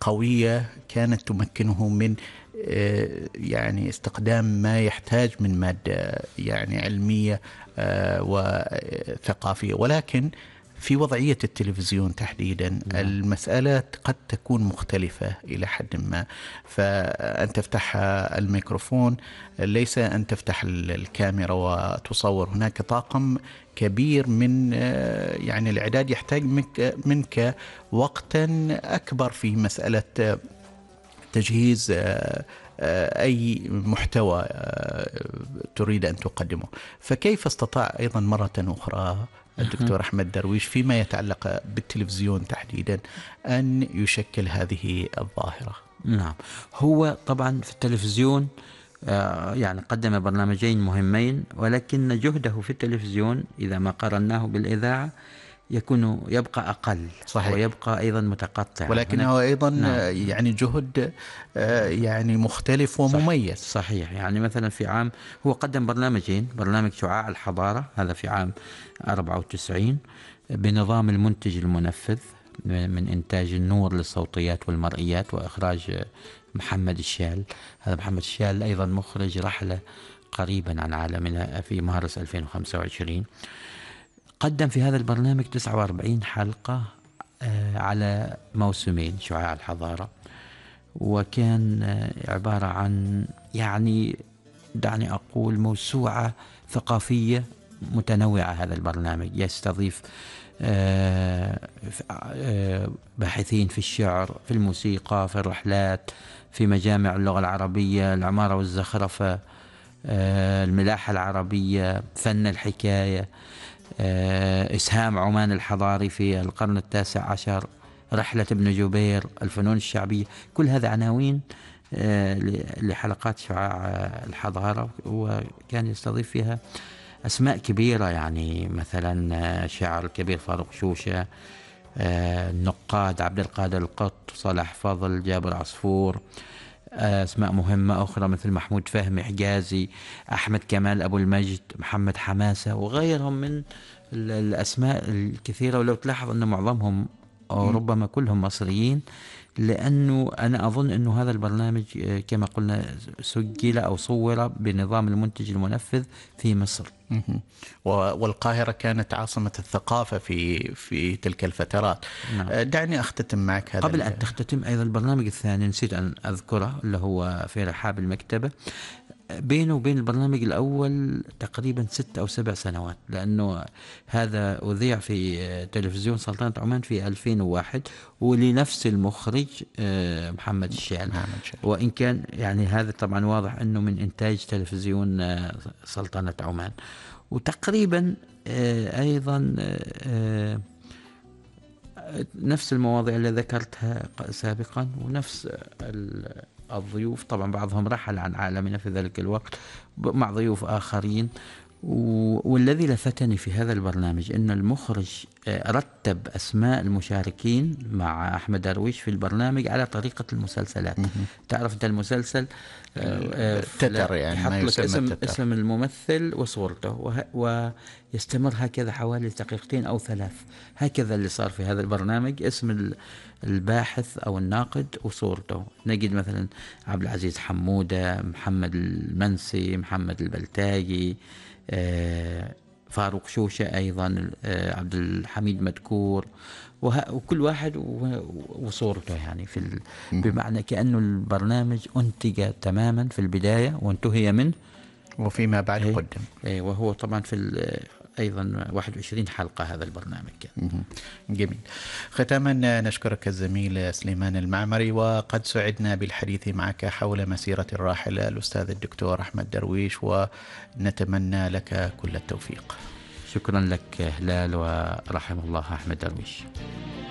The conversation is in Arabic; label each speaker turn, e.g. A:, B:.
A: قوية كانت تمكنه من يعني استخدام ما يحتاج من مادة يعني علمية وثقافية. ولكن في وضعية التلفزيون تحديدا المسألة قد تكون مختلفة إلى حد ما. فأن تفتح الميكروفون ليس أن تفتح الكاميرا وتصور، هناك طاقم كبير من يعني الإعداد يحتاج منك وقتا أكبر في مسألة تجهيز أي محتوى تريد أن تقدمه. فكيف استطاع أيضا مرة أخرى الدكتور أحمد درويش فيما يتعلق بالتلفزيون تحديدا أن يشكل هذه الظاهرة؟
B: نعم، هو طبعا في التلفزيون يعني قدم برنامجين مهمين، ولكن جهده في التلفزيون إذا ما قارناه بالإذاعة يبقى أقل.
A: صحيح.
B: ويبقى أيضا متقطع،
A: ولكنه أيضا
B: نعم.
A: يعني جهد يعني مختلف ومميز.
B: صحيح. يعني مثلا في عام هو قدم برنامجين، برنامج شعاع الحضارة هذا في عام 94 بنظام المنتج المنفذ من إنتاج النور للصوتيات والمرئيات وإخراج محمد الشال. هذا محمد الشال أيضا مخرج رحلة قريبا عن عالمنا في مارس 2025. قدم في هذا البرنامج 49 حلقة على موسمين شعاع الحضارة، وكان عبارة عن يعني دعني أقول موسوعة ثقافية متنوعة. هذا البرنامج يستضيف باحثين في الشعر، في الموسيقى، في الرحلات، في مجامع اللغة العربية، العمارة والزخرفة، الملاحة العربية، فن الحكاية، إسهام عمان الحضاري في القرن التاسع عشر، رحلة ابن جبير، الفنون الشعبية. كل هذا عناوين لحلقات شعاع الحضارة، وكان يستضيف فيها أسماء كبيرة، يعني مثلا الشاعر الكبير فاروق شوشة، النقاد عبد القادر القط، صلاح فضل، جابر عصفور، أسماء مهمة أخرى مثل محمود فهمي حجازي، أحمد كمال أبو المجد، محمد حماسة، وغيرهم من الأسماء الكثيرة. ولو تلاحظ أن معظمهم أو ربما كلهم مصريين، لأنه أنا أظن أنه هذا البرنامج كما قلنا سجل أو صور بنظام المنتج المنفذ في مصر.
A: والقاهرة كانت عاصمة الثقافة في تلك الفترات.
B: نعم.
A: دعني أختتم معك هذا
B: قبل أن تختتم أيضا البرنامج الثاني نسيت أن أذكره، اللي هو في رحاب المكتبة. بينه وبين البرنامج الأول تقريبا 6 أو 7 سنوات، لأنه هذا أذيع في تلفزيون سلطنة عمان في 2001 ولنفس المخرج محمد الشال. وإن كان يعني هذا طبعا واضح أنه من إنتاج تلفزيون سلطنة عمان. وتقريبا أيضا نفس المواضيع اللي ذكرتها سابقا، ونفس الضيوف. طبعا بعضهم رحل عن عالمنا في ذلك الوقت مع ضيوف آخرين. والذي لفتني في هذا البرنامج أن المخرج رتب أسماء المشاركين مع أحمد درويش في البرنامج على طريقة المسلسلات. تعرف أنت المسلسل
A: تتر، يعني
B: يحط لك اسم الممثل وصورته، ويستمر هكذا حوالي 2 أو 3 دقائق. هكذا اللي صار في هذا البرنامج، اسم الباحث أو الناقد وصورته. نجد مثلا عبد العزيز حمودة، محمد المنسي، محمد البلتاجي، فاروق شوشة أيضا، عبد الحميد مدكور، وكل واحد وصورته. يعني بمعنى كأنه البرنامج أنتج تماما في البداية وانتهي منه
A: وفيما بعد قدم.
B: وهو طبعا في أيضا 21 حلقة هذا البرنامج.
A: جميل. ختاما نشكرك الزميل سليمان المعمري، وقد سعدنا بالحديث معك حول مسيرة الراحل الأستاذ الدكتور أحمد درويش، ونتمنى لك كل التوفيق.
B: شكرا لك هلال، ورحم الله أحمد درويش.